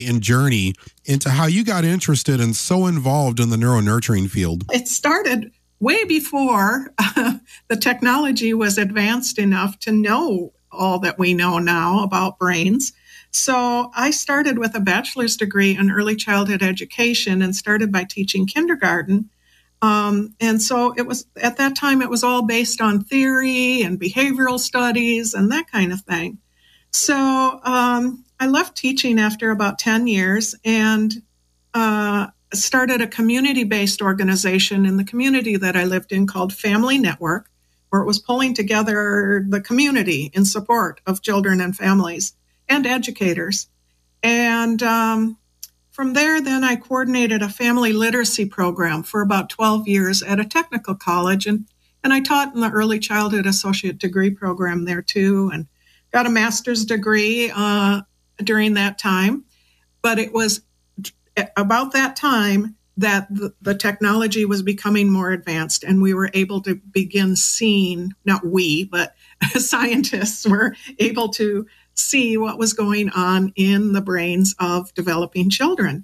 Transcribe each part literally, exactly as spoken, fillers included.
and journey into how you got interested and so involved in the neuronurturing field. It started way before uh, the technology was advanced enough to know all that we know now about brains. So I started with a bachelor's degree in early childhood education and started by teaching kindergarten. Um, and so it was, at that time, it was all based on theory and behavioral studies and that kind of thing. So um, I left teaching after about ten years and uh, started a community-based organization in the community that I lived in called Family Network, where it was pulling together the community in support of children and families and educators. And um, from there, then I coordinated a family literacy program for about twelve years at a technical college. And, and I taught in the early childhood associate degree program there too, and got a master's degree uh, during that time. But it was about that time that the, the technology was becoming more advanced and we were able to begin seeing, not we, but scientists were able to see what was going on in the brains of developing children.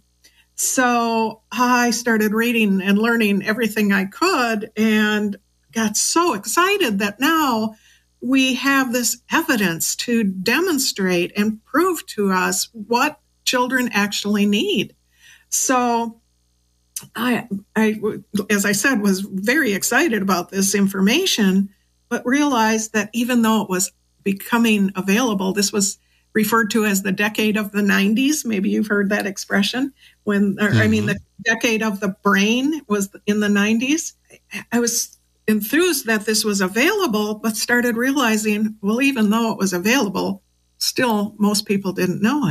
So I started reading and learning everything I could and got so excited that now we have this evidence to demonstrate and prove to us what children actually need. So I, I, as I said, was very excited about this information, but realized that even though it was becoming available, this was referred to as the decade of the nineties. Maybe you've heard that expression. When, or, mm-hmm. I mean, the decade of the brain was in the nineties. I was enthused that this was available, but started realizing, well, even though it was available, still most people didn't know it.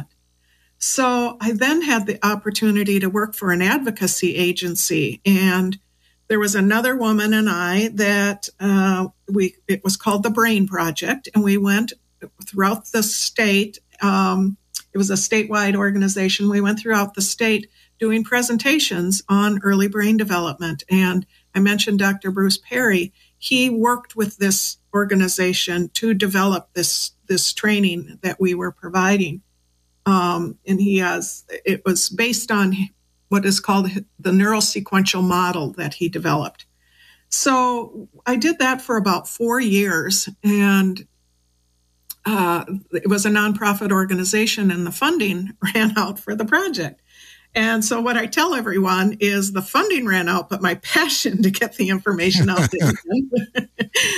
So I then had the opportunity to work for an advocacy agency, and there was another woman and I that uh, we it was called the Brain Project, and we went throughout the state. Um, it was a statewide organization. We went throughout the state doing presentations on early brain development. And I mentioned Doctor Bruce Perry. He worked with this organization to develop this this training that we were providing. Um, and he has, it was based on what is called the neurosequential model that he developed. So I did that for about four years, and uh, it was a nonprofit organization, and the funding ran out for the project. And so what I tell everyone is the funding ran out, but my passion to get the information out didn't.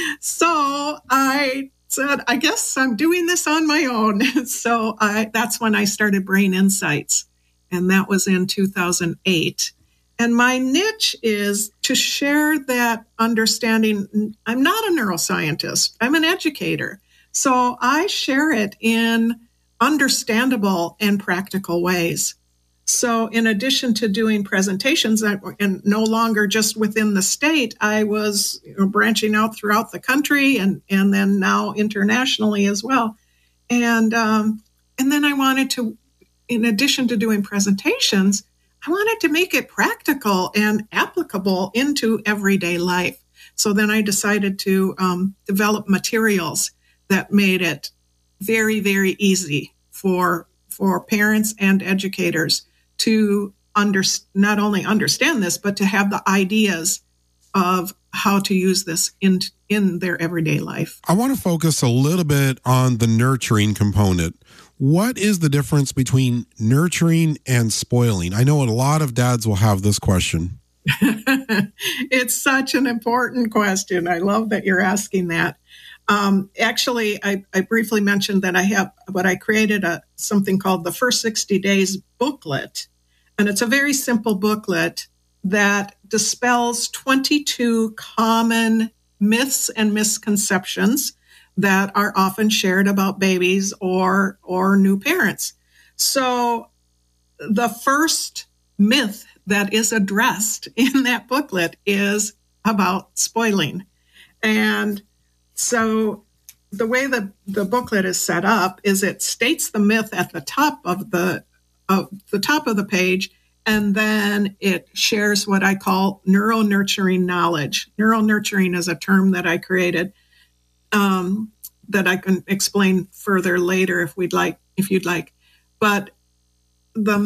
So I said, I guess I'm doing this on my own. So I, that's when I started Brain Insights, and that was in two thousand eight. And my niche is to share that understanding. I'm not a neuroscientist. I'm an educator. So I share it in understandable and practical ways. So in addition to doing presentations, and no longer just within the state, I was you know, branching out throughout the country and, and then now internationally as well. And, um, and then I wanted to, in addition to doing presentations, I wanted to make it practical and applicable into everyday life. So then I decided to um, develop materials that made it very, very easy for, for parents and educators to under, not only understand this, but to have the ideas of how to use this in, in their everyday life. I want to focus a little bit on the nurturing component. What is the difference between nurturing and spoiling? I know a lot of dads will have this question. It's such an important question. I love that you're asking that. Um, actually, I, I briefly mentioned that I have, but I created a something called the First sixty Days booklet. And it's a very simple booklet that dispels twenty-two common myths and misconceptions that are often shared about babies or, or new parents. So the first myth that is addressed in that booklet is about spoiling. And so the way that the booklet is set up is it states the myth at the top of the of the top of the page, and then it shares what I call neuro-nurturing knowledge. Neuro-nurturing is a term that I created um, that I can explain further later if we'd like, if you'd like. But the